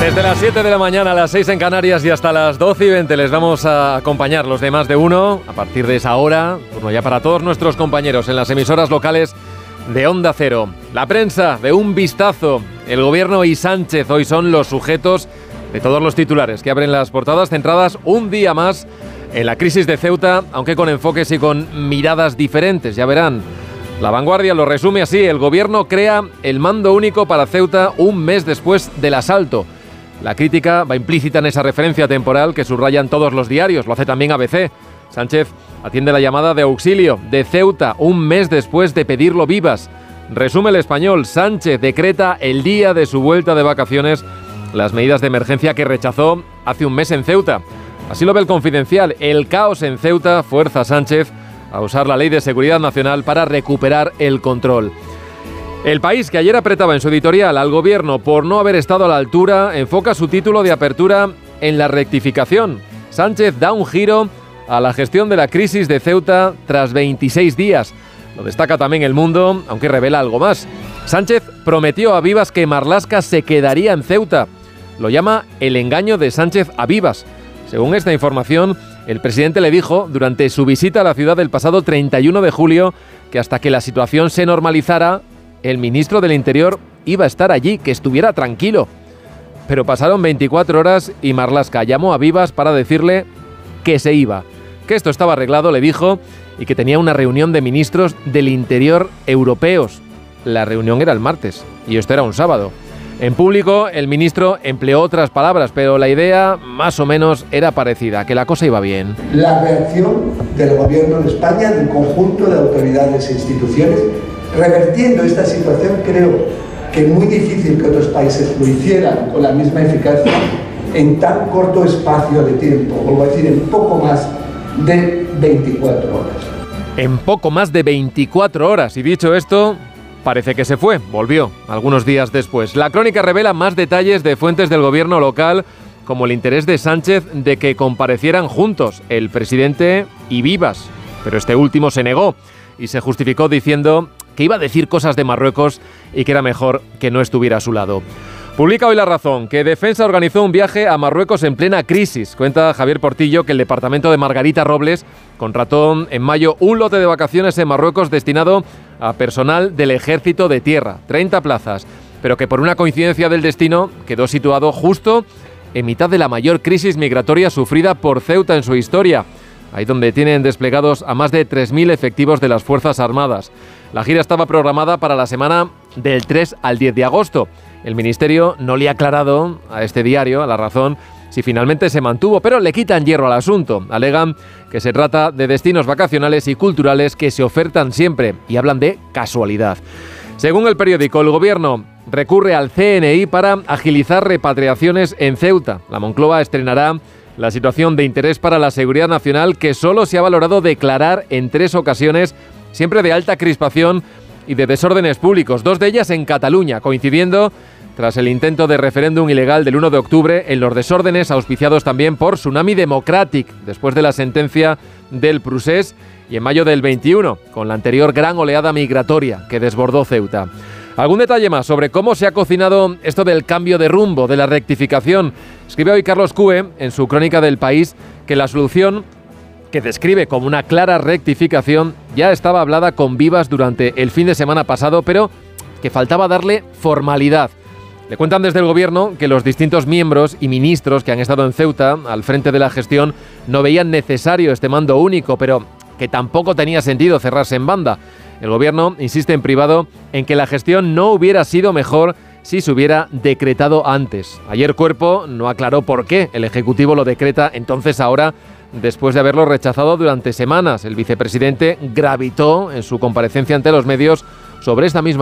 Desde las 7 de la mañana a las 6 en Canarias y hasta las 12:20 les vamos a acompañar los de Más de Uno. A partir de esa hora, turno ya para todos nuestros compañeros en las emisoras locales de Onda Cero. La prensa de Un Vistazo, el Gobierno y Sánchez hoy son los sujetos de todos los titulares que abren las portadas, centradas un día más en la crisis de Ceuta, aunque con enfoques y con miradas diferentes, ya verán. La Vanguardia lo resume así: el Gobierno crea el mando único para Ceuta un mes después del asalto. La crítica va implícita en esa referencia temporal que subrayan todos los diarios, lo hace también ABC. Sánchez atiende la llamada de auxilio de Ceuta un mes después de pedirlo Vivas. Resume El Español: Sánchez decreta el día de su vuelta de vacaciones las medidas de emergencia que rechazó hace un mes en Ceuta. Así lo ve El Confidencial: el caos en Ceuta fuerza a Sánchez a usar la Ley de Seguridad Nacional para recuperar el control. El País, que ayer apretaba en su editorial al Gobierno por no haber estado a la altura, enfoca su título de apertura en la rectificación. Sánchez da un giro a la gestión de la crisis de Ceuta tras 26 días. Lo destaca también El Mundo, aunque revela algo más. Sánchez prometió a Vivas que Marlaska se quedaría en Ceuta. Lo llama el engaño de Sánchez a Vivas. Según esta información, el presidente le dijo durante su visita a la ciudad del pasado 31 de julio que hasta que la situación se normalizara, el ministro del Interior iba a estar allí, que estuviera tranquilo. Pero pasaron 24 horas y Marlaska llamó a Vivas para decirle que se iba, que esto estaba arreglado, le dijo, y que tenía una reunión de ministros del Interior europeos. La reunión era el martes y esto era un sábado. En público, el ministro empleó otras palabras, pero la idea más o menos era parecida, que la cosa iba bien. La reacción del Gobierno de España, del conjunto de autoridades e instituciones, revertiendo esta situación, creo que es muy difícil que otros países lo hicieran con la misma eficacia en tan corto espacio de tiempo, vuelvo a decir, en poco más de 24 horas. En poco más de 24 horas, y dicho esto, parece que se fue, volvió algunos días después. La crónica revela más detalles de fuentes del gobierno local, como el interés de Sánchez de que comparecieran juntos el presidente y Vivas, pero este último se negó y se justificó diciendo que iba a decir cosas de Marruecos y que era mejor que no estuviera a su lado. Publica hoy La Razón que Defensa organizó un viaje a Marruecos en plena crisis. Cuenta Javier Portillo que el departamento de Margarita Robles contrató en mayo un lote de vacaciones en Marruecos destinado a personal del Ejército de Tierra, 30 plazas, pero que por una coincidencia del destino quedó situado justo en mitad de la mayor crisis migratoria sufrida por Ceuta en su historia, ahí donde tienen desplegados a más de 3.000 efectivos de las Fuerzas Armadas. La gira estaba programada para la semana del 3 al 10 de agosto. El Ministerio no le ha aclarado a este diario, a La Razón, si finalmente se mantuvo, pero le quitan hierro al asunto. Alegan que se trata de destinos vacacionales y culturales que se ofertan siempre y hablan de casualidad. Según el periódico, el Gobierno recurre al CNI para agilizar repatriaciones en Ceuta. La Moncloa estrenará la situación de interés para la seguridad nacional que solo se ha valorado declarar en 3 ocasiones, siempre de alta crispación y de desórdenes públicos, 2 de ellas en Cataluña, coincidiendo tras el intento de referéndum ilegal del 1 de octubre en los desórdenes auspiciados también por Tsunami Democratic, después de la sentencia del Procés, y en mayo del 21, con la anterior gran oleada migratoria que desbordó Ceuta. ¿Algún detalle más sobre cómo se ha cocinado esto del cambio de rumbo, de la rectificación? Escribe hoy Carlos Cue, en su crónica del País, que la solución, que describe como una clara rectificación, ya estaba hablada con Vivas durante el fin de semana pasado, pero que faltaba darle formalidad. Le cuentan desde el Gobierno que los distintos miembros y ministros que han estado en Ceuta al frente de la gestión no veían necesario este mando único, pero que tampoco tenía sentido cerrarse en banda. El Gobierno insiste en privado en que la gestión no hubiera sido mejor si se hubiera decretado antes. Ayer Cuerpo no aclaró por qué el Ejecutivo lo decreta entonces ahora, después de haberlo rechazado durante semanas. El vicepresidente gravitó en su comparecencia ante los medios sobre esta misma